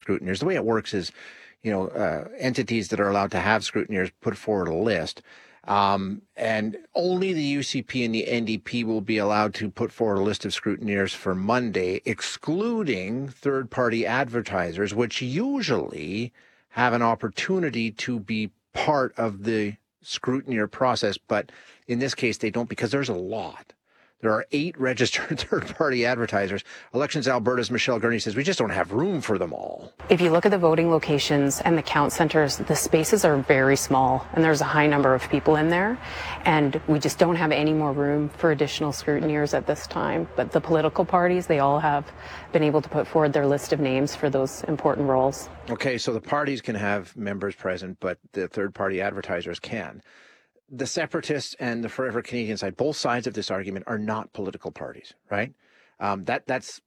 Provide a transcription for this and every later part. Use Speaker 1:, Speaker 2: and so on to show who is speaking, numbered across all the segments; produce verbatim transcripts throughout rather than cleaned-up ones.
Speaker 1: scrutineers. The way it works is, you know, uh, entities that are allowed to have scrutineers put forward a list. Um, and only the U C P and the N D P will be allowed to put forward a list of scrutineers for Monday, excluding third-party advertisers, which usually have an opportunity to be part of the scrutineer process. But in this case, they don't, because there's a lot. There are eight registered third-party advertisers. Elections Alberta's Michelle Gurney says we just don't have room for them all.
Speaker 2: If you look at the voting locations and the count centers, the spaces are very small, and there's a high number of people in there, and we just don't have any more room for additional scrutineers at this time. But the political parties, they all have been able to put forward their list of names for those important roles.
Speaker 1: Okay, so the parties can have members present, but the third-party advertisers can. The Separatists and the Forever Canadian side, both sides of this argument are not political parties, right? Um, that that's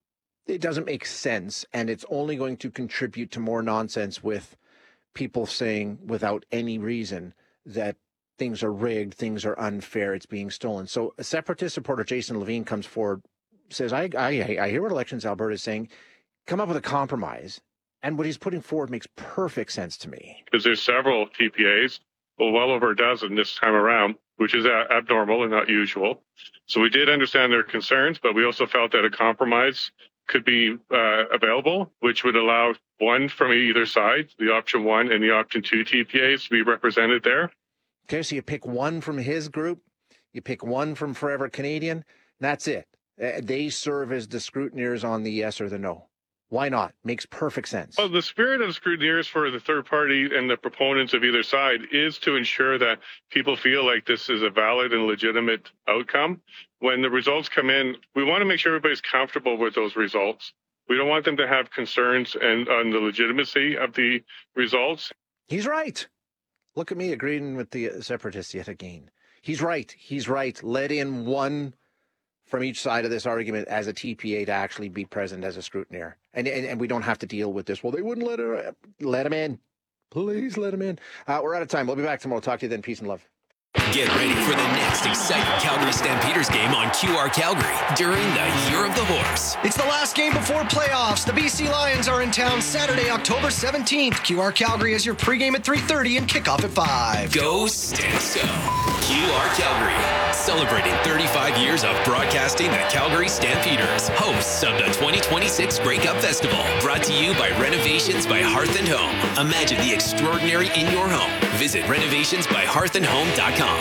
Speaker 1: it doesn't make sense, and it's only going to contribute to more nonsense with people saying without any reason that things are rigged, things are unfair, it's being stolen. So a Separatist supporter, Jason Levine, comes forward, says, I, I, I hear what Elections Alberta is saying, come up with a compromise. And what he's putting forward makes perfect sense to me.
Speaker 3: Because there's several T P As, well, well over a dozen this time around, which is a- abnormal and not usual. So we did understand their concerns, but we also felt that a compromise could be uh, available, which would allow one from either side, the option one and the option two T P As, to be represented there.
Speaker 1: Okay, so you pick one from his group, you pick one from Forever Canadian, that's it. Uh, they serve as the scrutineers on the yes or the no. Why not? Makes perfect sense.
Speaker 3: Well, the spirit of scrutineers for the third party and the proponents of either side is to ensure that people feel like this is a valid and legitimate outcome. When the results come in, we want to make sure everybody's comfortable with those results. We don't want them to have concerns and on the legitimacy of the results.
Speaker 1: He's right. Look at me agreeing with the Separatists yet again. He's right. He's right. Let in one from each side of this argument as a T P A to actually be present as a scrutineer. And, and and we don't have to deal with this. Well, they wouldn't let her, let him in. Please let him in. Uh, we're out of time. We'll be back tomorrow. Talk to you then. Peace and love.
Speaker 4: Get ready for the next exciting Calgary Stampeders game on Q R Calgary during the Year of the Horse.
Speaker 5: It's the last game before playoffs. The B C Lions are in town Saturday, October seventeenth. Q R Calgary is your pregame at three thirty and kickoff at five.
Speaker 4: Go Stanso. Q R Calgary, celebrating thirty-five years of broadcasting the Calgary Stampeders, hosts of the twenty twenty-six Grey Cup Festival. Brought to you by Renovations by Hearth and Home. Imagine the extraordinary in your home. Visit renovations by hearth and home dot com.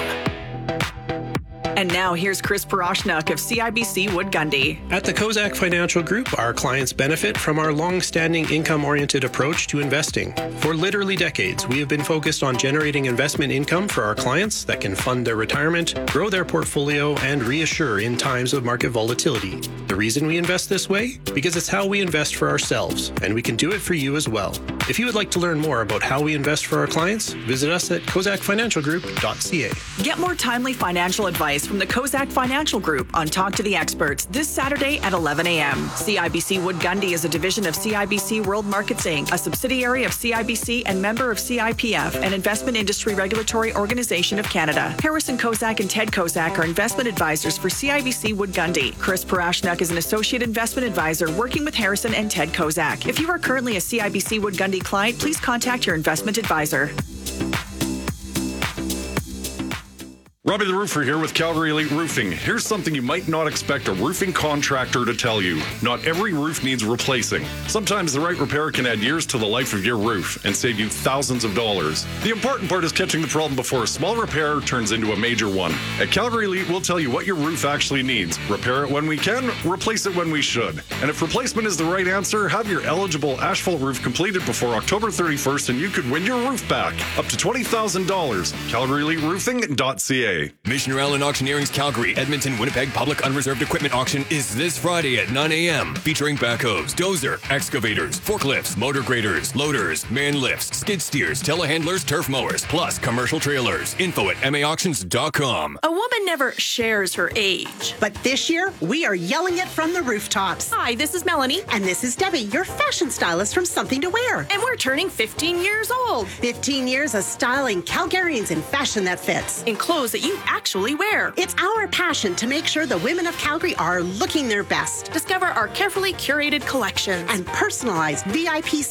Speaker 6: And now here's Chris Parashnak of C I B C Wood Gundy.
Speaker 7: At the Kozak Financial Group, our clients benefit from our long-standing income-oriented approach to investing. For literally decades, we have been focused on generating investment income for our clients that can fund their retirement, grow their portfolio, and reassure in times of market volatility. The reason we invest this way? Because it's how we invest for ourselves, and we can do it for you as well. If you would like to learn more about how we invest for our clients, visit us at kozak financial group dot c a.
Speaker 6: Get more timely financial advice from the Kozak Financial Group on Talk to the Experts this Saturday at eleven a.m. C I B C Wood Gundy is a division of C I B C World Markets Incorporated, a subsidiary of C I B C and member of C I P F, an investment industry regulatory organization of Canada. Harrison Kozak and Ted Kozak are investment advisors for C I B C Wood Gundy. Chris Parashnak is an associate investment advisor working with Harrison and Ted Kozak. If you are currently a C I B C Wood Gundy client, please contact your investment advisor.
Speaker 8: Robbie the Roofer here with Calgary Elite Roofing. Here's something you might not expect a roofing contractor to tell you. Not every roof needs replacing. Sometimes the right repair can add years to the life of your roof and save you thousands of dollars. The important part is catching the problem before a small repair turns into a major one. At Calgary Elite, we'll tell you what your roof actually needs. Repair it when we can, replace it when we should. And if replacement is the right answer, have your eligible asphalt roof completed before October thirty-first and you could win your roof back. Up to twenty thousand dollars. Calgary Elite Roofing dot c a.
Speaker 4: Missioner Allen Auctioneering's Calgary, Edmonton, Winnipeg Public Unreserved Equipment Auction is this Friday at nine a.m. featuring backhoes, dozer, excavators, forklifts, motor graders, loaders, man lifts, skid steers, telehandlers, turf mowers, plus commercial trailers. Info at m a auctions dot com.
Speaker 9: A woman never shares her age.
Speaker 10: But this year, we are yelling it from the rooftops.
Speaker 9: Hi, this is Melanie.
Speaker 10: And this is Debbie, your fashion stylist from Something to Wear.
Speaker 9: And we're turning fifteen years old.
Speaker 10: fifteen years of styling Calgarians in fashion that fits.
Speaker 9: In clothes that you actually wear.
Speaker 10: It's our passion to make sure the women of Calgary are looking their best.
Speaker 9: Discover our carefully curated collection
Speaker 10: and personalized V I P